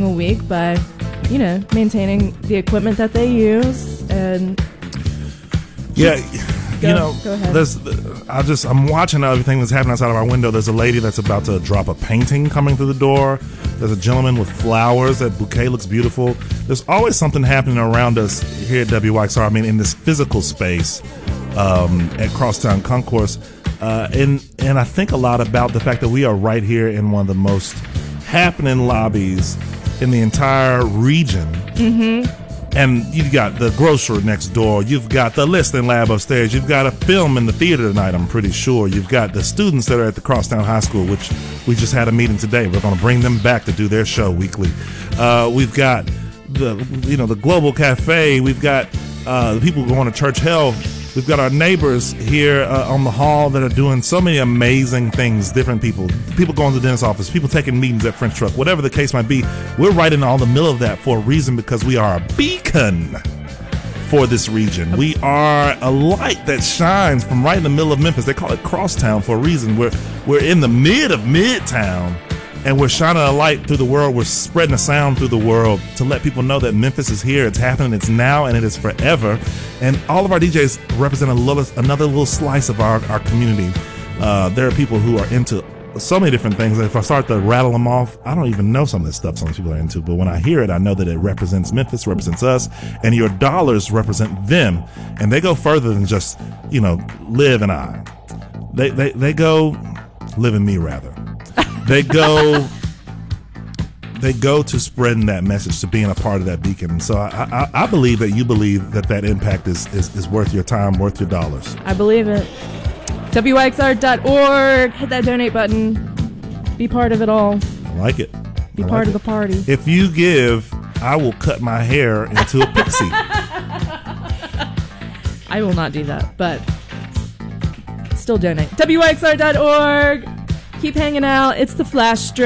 single week by, maintaining the equipment that they use and. Yeah. Go ahead. I'm watching everything that's happening outside of our window. There's a lady that's about to drop a painting coming through the door. There's a gentleman with flowers. That bouquet looks beautiful. There's always something happening around us here at WYXR. I mean, in this physical space at Crosstown Concourse. And I think a lot about the fact that we are right here in one of the most happening lobbies in the entire region. Mm-hmm. And you've got the grocery next door. You've got the listening lab upstairs. You've got a film in the theater tonight, I'm pretty sure. You've got the students that are at the Crosstown High School, which we just had a meeting today. We're going to bring them back to do their show weekly. We've got the Global Cafe. We've got the people going to Church Hill. We've got our neighbors here on the hall that are doing so many amazing things, different people going to the dentist's office, people taking meetings at French Truck, whatever the case might be. We're right in all the middle of that for a reason, because we are a beacon for this region. We are a light that shines from right in the middle of Memphis. They call it Crosstown for a reason. We're in the mid of Midtown, and we're shining a light through the world. We're spreading a sound through the world to let people know that Memphis is here. It's happening. It's now, and it is forever. And all of our DJs represent another little slice of our community. There are people who are into so many different things. If I start to rattle them off, I don't even know some of this stuff some people are into. But when I hear it, I know that it represents Memphis, represents us, and your dollars represent them. And they go further than just, Liv and I. They go, Liv and me, rather. They go to spreading that message, to being a part of that beacon. And so I believe that you believe that impact is worth your time, worth your dollars. I believe it. WYXR.org. Hit that donate button. Be part of it all. I like it. Be part of the party. If you give, I will cut my hair into a pixie. I will not do that, but still donate. WYXR.org. Keep hanging out. It's the Flash Strip.